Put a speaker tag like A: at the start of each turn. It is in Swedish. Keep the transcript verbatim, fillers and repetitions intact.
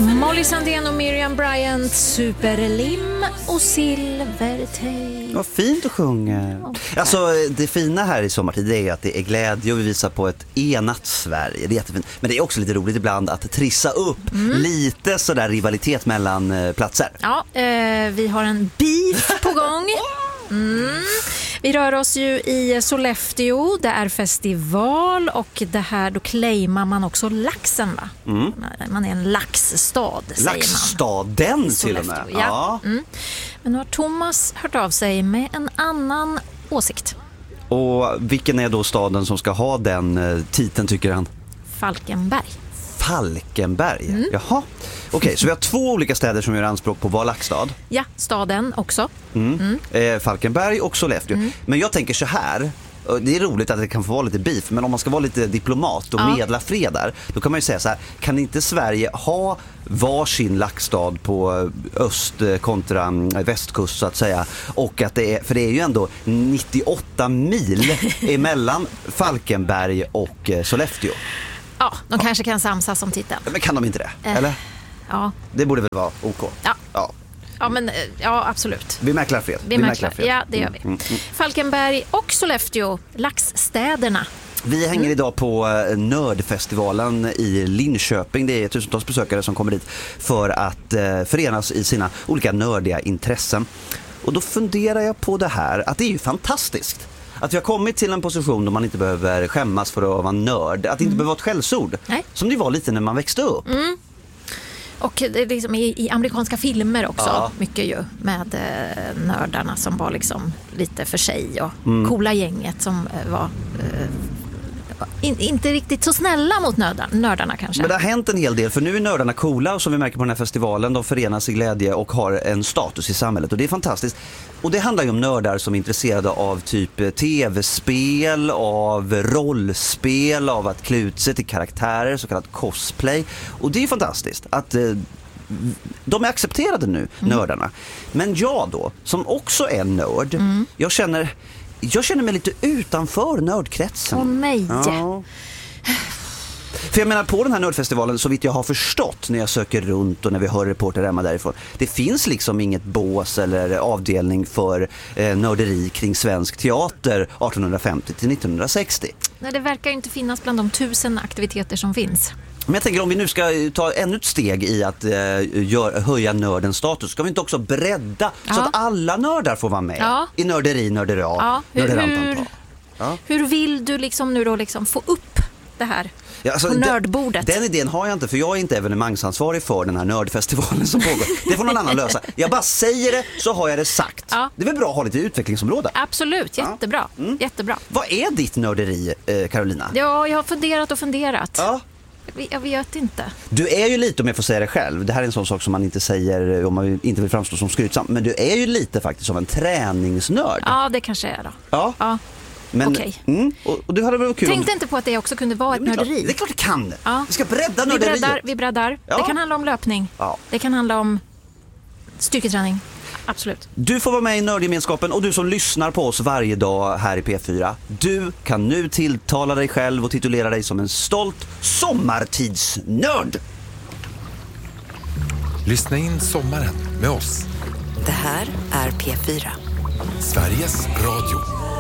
A: Molly Sandén och Miriam Bryant, Superlim och Silvertej.
B: Vad fint att sjunga. Alltså det fina här i sommartid är att det är glädje och vi visar på ett enat Sverige. Det är jättefint. Men det är också lite roligt ibland att trissa upp mm. lite sådär rivalitet mellan eh, platser.
A: Ja, eh, vi har en beef på gång. Mm. Vi rör oss ju i Sollefteå, det är festival och det här, då claimar man också laxen, va? Mm. Man är en laxstad, säger man.
B: Laxstaden till och med.
A: Ja. Ja. Mm. Men nu har Thomas hört av sig med en annan åsikt.
B: Och vilken är då staden som ska ha den eh, titeln, tycker han?
A: Falkenberg.
B: Falkenberg, mm. jaha. Okej, okay, så vi har två olika städer som gör anspråk på att vara laxstad.
A: Ja, staden också.
B: Mm. Mm. Eh, Falkenberg och Sollefteå. Mm. Men jag tänker så här, det är roligt att det kan få vara lite beef, men om man ska vara lite diplomat och ja. medla fred där, då kan man ju säga så här, kan inte Sverige ha varsin laxstad på öst kontra västkust så att säga, och att det är, för det är ju ändå nittioåtta mil emellan Falkenberg och Sollefteå.
A: Ja, de
B: ja.
A: kanske kan samsas om titeln.
B: Men kan de inte det? Eh, eller?
A: Ja.
B: Det borde väl vara OK?
A: Ja.
B: Ja.
A: Ja, men ja, absolut.
B: Vi mäklar fred.
A: Vi, vi mäklar fred. Ja, det gör vi. Mm, mm. Falkenberg och Sollefteå, laxstäderna.
B: Vi hänger mm. idag på Nördfestivalen i Linköping. Det är tusentals besökare som kommer dit för att eh, förenas i sina olika nördiga intressen. Och då funderar jag på det här, att det är ju fantastiskt. Att vi har kommit till en position där man inte behöver skämmas för att vara nörd. Att det inte mm. behöver vara ett skällsord. Nej. Som det var lite när man växte upp.
A: Mm. Och det är liksom i, i amerikanska filmer också. Ja. Mycket ju med eh, nördarna som var liksom lite för sig. Och mm. coola gänget som eh, var... Eh, In, inte riktigt så snälla mot nördarna, nördarna kanske.
B: Men det har hänt en hel del, för nu är nördarna coola och som vi märker på den här festivalen, de förenas i glädje och har en status i samhället och det är fantastiskt. Och det handlar ju om nördar som är intresserade av typ tv-spel, av rollspel, av att klä ut sig till karaktärer, så kallad cosplay. Och det är fantastiskt att eh, de är accepterade nu, mm. nördarna. Men jag då, som också är nörd, mm. jag känner... Jag känner mig lite utanför nördkretsen.
A: Åh nej.
B: Ja. För jag menar, på den här nördfestivalen, så vitt jag har förstått när jag söker runt och när vi hör reporter hemma därifrån, det finns liksom inget bås eller avdelning för eh, nörderi kring svensk teater artonhundrafemtio till nittonhundrasextio.
A: Nej, det verkar ju inte finnas bland de tusen aktiviteter som finns.
B: Men jag tänker, om vi nu ska ta ännu ett steg i att eh, gör, höja nördens status, ska vi inte också bredda ja. så att alla nördar får vara med ja. i nörderi, nördera,
A: ja. hur,
B: hur,
A: ja. hur vill du liksom nu då liksom få upp det här ja, alltså, på nördbordet?
B: Den, den idén har jag inte, för jag är inte evenemangsansvarig för den här nördfestivalen som pågår. Det får någon annan lösa. Jag bara säger det, så har jag det sagt. Ja. Det är väl bra att ha lite utvecklingsområde?
A: Absolut, jättebra. Ja. Mm. jättebra.
B: Vad är ditt nörderi, eh, Carolina?
A: Ja, jag har funderat och funderat.
B: Ja.
A: Jag vet inte.
B: Du är ju lite, om jag får säga det själv, det här är en sån sak som man inte säger om man inte vill framstå som skrytsam, men du är ju lite faktiskt som en träningsnörd.
A: Ja, det kanske är då.
B: Ja.
A: ja.
B: Men,
A: okay.
B: mm, och, och du hade väl kul.
A: Tänkte inte på att det också kunde vara ett
B: det
A: nörderi.
B: Klart, det är klart det kan.
A: Ja.
B: Vi ska bredda nörderiet.
A: Vi breddar, vi breddar. Ja. Det kan handla om löpning. Ja. Det kan handla om styrketräning. Absolut.
B: Du får vara med i nördgemenskapen, och du som lyssnar på oss varje dag här i P fyra, du kan nu tilltala dig själv och titulera dig som en stolt sommartidsnörd.
C: Lyssna in sommaren med oss.
D: Det här är P fyra.
C: Sveriges Radio.